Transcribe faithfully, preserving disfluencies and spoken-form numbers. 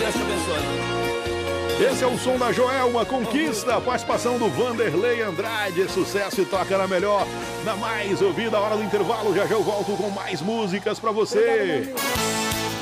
Deus te abençoe. Esse é o som da Joelma, Conquista, participação do Vanderlei Andrade, sucesso e toca na melhor, na mais ouvida, hora do intervalo, já já eu volto com mais músicas pra você.